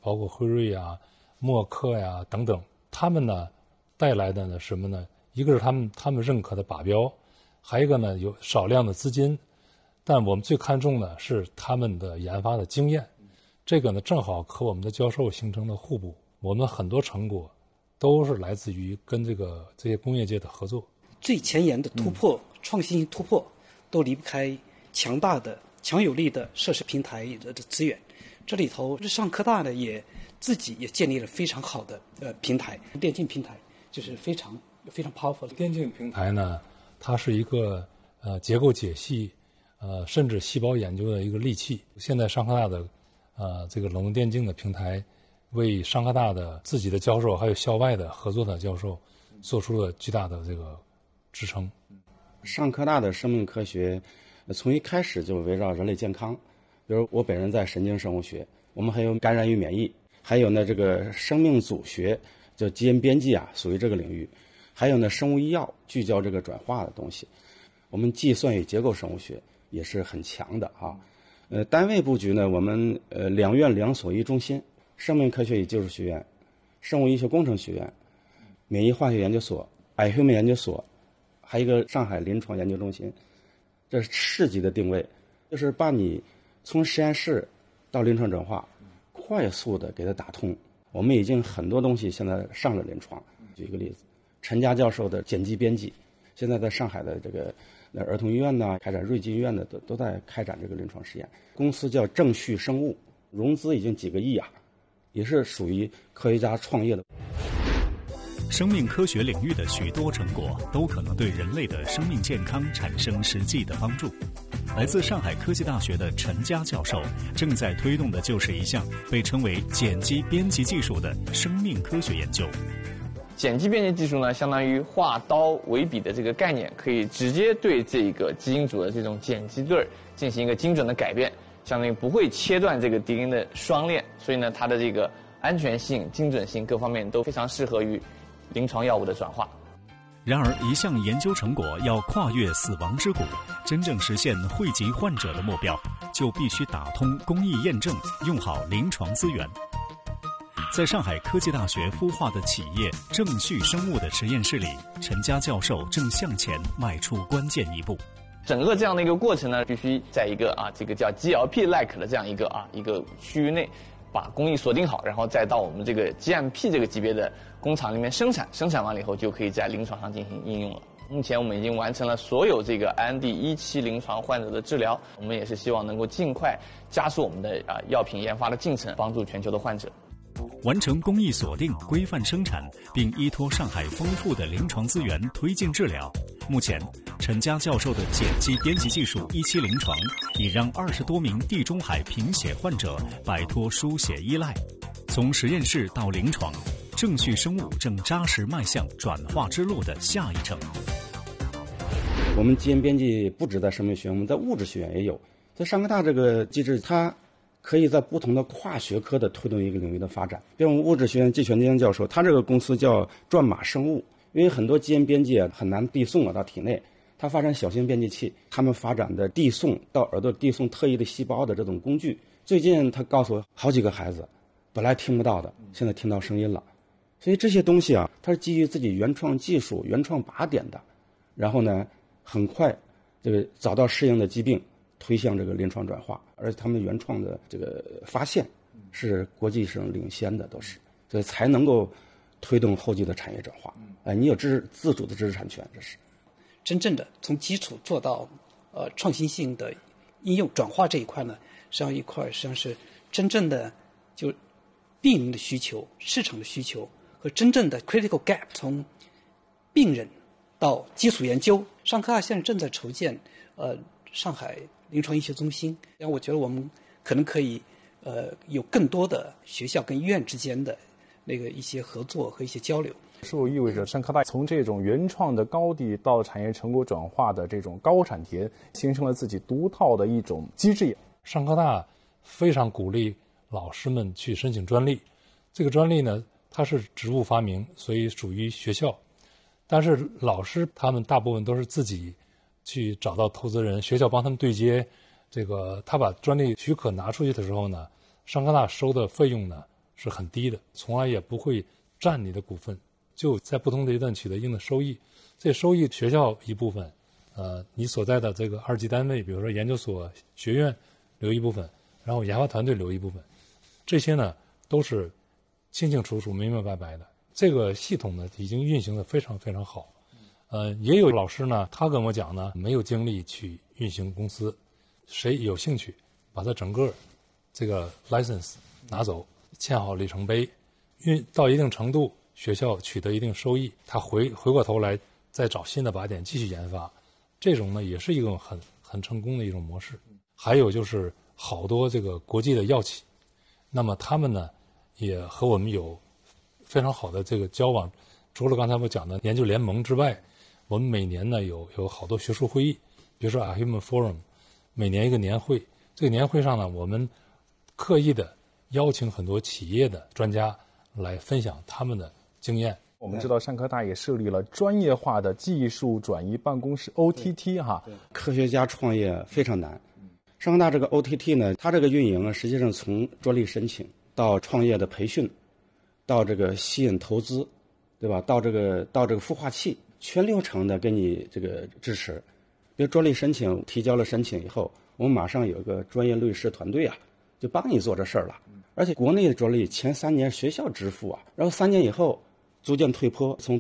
包括辉瑞啊、默克呀等等，他们呢带来的呢什么呢？一个是他们认可的靶标，还有一个呢有少量的资金，但我们最看重的是他们的研发的经验。这个呢正好和我们的教授形成了互补，我们很多成果都是来自于跟这些工业界的合作。 最前沿的突破、创新性突破都离不开强大的、强有力的设施平台的资源。这里头日上科大呢自己也建立了非常好的平台，电竞平台就是非常 powerful 的。 电竞平台呢，它是一个结构解析甚至细胞研究的一个利器。现在上科大的这个冷冻电竞的平台，为上科大的自己的教授还有校外的合作的教授做出了巨大的这个支撑。 上科大的生命科学从一开始就围绕人类健康，比如我本人在神经生物学，我们还有感染与免疫，还有呢这个生命组学，就基因编辑啊，属于这个领域，还有呢生物医药，聚焦这个转化的东西。我们计算与结构生物学也是很强的啊。单位布局呢，我们2院2所1中心，生命科学与技术学院、生物医学工程学院、免疫化学研究所、iHuman 研究所，还有一个上海临床研究中心。这是市级的定位，就是把你从实验室到临床转化快速的给它打通。我们已经很多东西现在上了临床。举一个例子，陈佳教授的碱基编辑，现在在上海的这个儿童医院呢，开展瑞金医院的都在开展这个临床实验。公司叫正旭生物，融资已经几个亿啊，也是属于科学家创业的。 生命科学领域的许多成果都可能对人类的生命健康产生实际的帮助。来自上海科技大学的陈佳教授正在推动的就是一项被称为碱基编辑技术的生命科学研究。 碱基编辑技术呢，相当于化刀为笔的这个概念，可以直接对这个基因组的这种碱基对进行一个精准的改变，相当于不会切断这个敌人的双链，所以呢，它的这个安全性、精准性各方面都非常适合于临床药物的转化。 然而，一项研究成果要跨越死亡之谷，真正实现惠及患者的目标，就必须打通工艺验证，用好临床资源。在上海科技大学孵化的企业正旭生物的实验室里，陈佳教授正向前迈出关键一步。 整个这样的一个过程呢，必须在一个这个叫 GLP-like 的这样一个区域内，把工艺锁定好，然后再到我们这个 GMP 这个级别的工厂里面生产完了以后，就可以在临床上进行应用了。目前我们已经完成了所有这个 IND 1期临床患者的治疗，我们也是希望能够尽快加速我们的药品研发的进程，帮助全球的患者。 完成工艺锁定、规范生产，并依托上海丰富的临床资源推进治疗。目前，陈佳教授的碱基编辑技术1期临床，已让20多名地中海贫血患者摆脱输血依赖。从实验室到临床，正旭生物正扎实迈向转化之路的下一程。 我们基因编辑不止在生命学院，我们在物质学院也有。在上科大这个机制，它可以在不同的跨学科的推动一个领域的发展。比如我们物质学院季全江教授，他这个公司叫转码生物，因为很多基因编辑很难递送到体内，他发展小型编辑器，他们发展的递送到耳朵递送特异的细胞的这种工具。最近他告诉我，好几个孩子本来听不到的，现在听到声音了。所以这些东西它是基于自己原创技术、原创靶点的，然后呢，很快这个找到适应的疾病，推向这个临床转化，而且他们原创的这个发现是国际上领先的，都是，所以才能够推动后继的产业转化。你有自主的知识产权，这是真正的从基础做到创新性的应用转化这一块呢，实际上是真正的就病人的需求、市场的需求和真正的 critical gap， 从病人到基础研究。上科大现在正在筹建上海临床医学中心，然后我觉得我们可能可以有更多的学校跟医院之间的那个一些合作和一些交流。 是否意味着上科大从这种原创的高地到产业成果转化的这种高产田，形成了自己独套的一种机制？ 上科大非常鼓励老师们去申请专利，这个专利呢，它是职务发明，所以属于学校，但是老师他们大部分都是自己去找到投资人，学校帮他们对接。这个他把专利许可拿出去的时候呢，上科大收的费用呢是很低的，从来也不会占你的股份，就在不同的阶段取得一定的收益。这收益学校一部分，你所在的这个二级单位，比如说研究所、学院留一部分，然后研发团队留一部分，这些呢都是清清楚楚、明明白白的。这个系统呢已经运行的非常非常好。也有老师呢，他跟我讲呢，没有精力去运行公司，谁有兴趣把他整个这个 license 拿走，签好里程碑，运到一定程度，学校取得一定收益，他回过头来再找新的靶点继续研发，这种呢也是一种很成功的一种模式。还有就是好多这个国际的药企，那么他们呢也和我们有非常好的这个交往。除了刚才我讲的研究联盟之外，我们每年呢有好多学术会议，比如说 Human Forum， 每年一个年会。这个年会上呢，我们刻意的邀请很多企业的专家来分享他们的经验。 我们知道上科大也设立了专业化的技术转移办公室 OTT 哈。 科学家创业非常难。上科大这个 OTT 呢，它这个运营实际上从专利申请到创业的培训，到这个吸引投资，对吧？到这个孵化器，全流程的给你这个支持。比如专利申请提交了申请以后，我们马上有个专业律师团队啊，就帮你做这事儿了。而且国内的专利前3年学校支付啊，然后3年以后逐渐退坡，从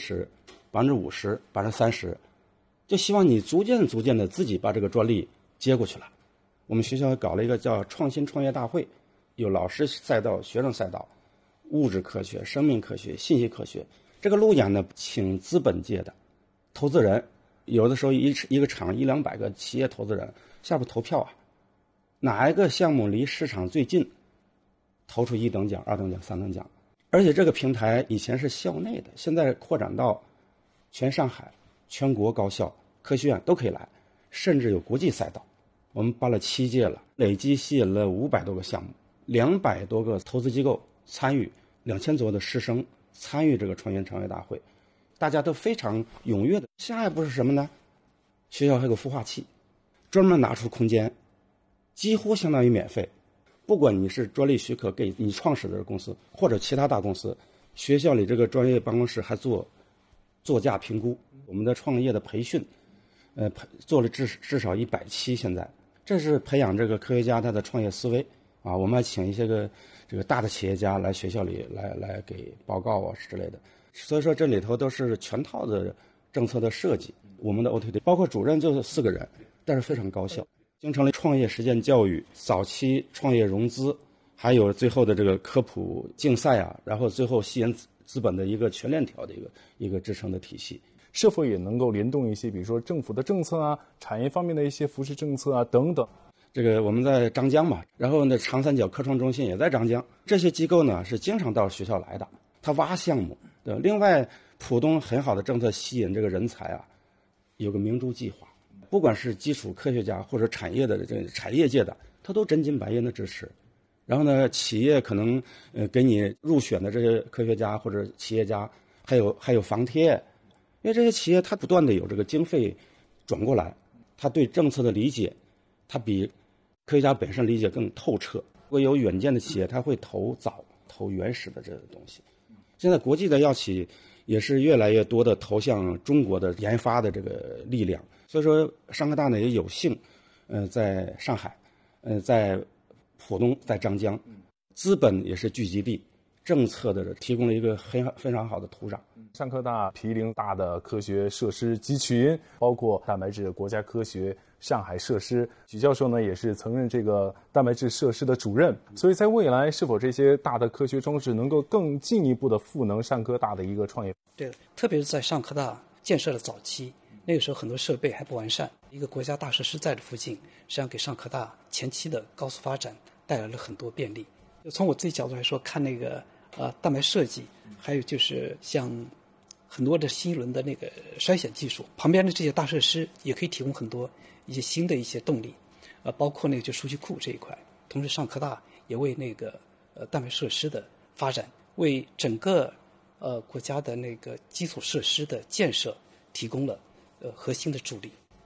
70%、50%、30%，就希望你逐渐的自己把这个专利接过去了。我们学校搞了一个叫创新创业大会，有老师赛道、学生赛道，物质科学、生命科学、信息科学。这个路演呢，请资本界的投资人，有的时候一个厂100-200个企业投资人下边投票啊，哪一个项目离市场最近，投出1等奖、2等奖、3等奖。而且这个平台以前是校内的，现在扩展到全上海、全国高校、科学院都可以来，甚至有国际赛道。我们办了7届了，累计吸引了500多个项目，200多个投资机构参与，2000左右的师生参与这个创新创业大会，大家都非常踊跃的。下一步是什么呢？学校还有个孵化器，专门拿出空间，几乎相当于免费。不管你是专利许可给你创始的公司或者其他大公司，学校里这个专业办公室还做作价评估，我们的创业的培训，做了至少100期，现在这是培养这个科学家他的创业思维啊。我们还请一些这个大的企业家来学校里来给报告啊之类的。所以说这里头都是全套的政策的设计。我们的 OTT 包括主任就是4个人，但是非常高效。形成了创业实践教育、早期创业融资，还有最后的这个科普竞赛啊，然后最后吸引资本的一个全链条的一个支撑的体系。 是否也能够联动一些，比如说政府的政策啊、产业方面的一些扶持政策啊等等？ 这个我们在张江嘛，然后呢长三角科创中心也在张江，这些机构呢是经常到学校来的，他挖项目。对，另外浦东很好的政策吸引这个人才啊，有个明珠计划。不管是基础科学家或者产业的这产业界的，他都真金白银的支持。然后呢，企业可能给你入选的这些科学家或者企业家，还有房贴，因为这些企业它不断的有这个经费转过来，他对政策的理解，他比科学家本身理解更透彻。如果有远见的企业，他会投原始的这个东西。现在国际的药企也是越来越多的投向中国的研发的这个力量。所以说上科大呢也有幸在上海在浦东在张江，资本也是聚集地，政策的提供了一个非常好的土壤。 上科大毗邻大的科学设施集群，包括蛋白质国家科学上海设施，许教授呢也是曾任这个蛋白质设施的主任。所以在未来是否这些大的科学装置能够更进一步的赋能上科大的一个创业？ 对，特别是在上科大建设的早期，那个时候很多设备还不完善，一个国家大设施在这附近，实际上给上科大前期的高速发展带来了很多便利。从我自己角度来说，看那个蛋白设计，还有就是像很多的新一轮的那个筛选技术，旁边的这些大设施也可以提供很多一些新的一些动力，包括那个就数据库这一块。同时，上科大也为那个蛋白设施的发展，为整个国家的那个基础设施的建设提供了核心的助力。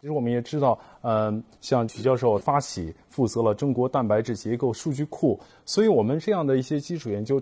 其实我们也知道，像曲教授发起负责了中国蛋白质结构数据库，所以我们这样的一些基础研究